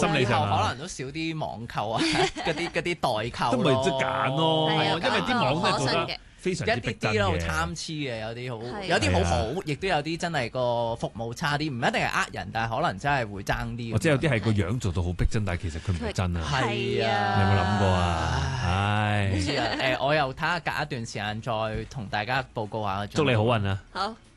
心理上可能都少啲網購啊，嗰啲代購都咪即係揀咯， 係啊因為啲網真係做得可信嘅非常之逼真一啲啲咯，好嘅。 參差嘅，有啲好， 係有啲好係啊好，亦都有啲真係個服務差啲，唔一定係呃人，但係可能真係會爭啲。 或者有啲係個樣做到好逼真，但係其實佢唔係真啊！ 係你啊， 有冇諗過啊？唉唔，知啊，我又睇下隔一段時間再同大家報告下。 祝你好運啊！ 好。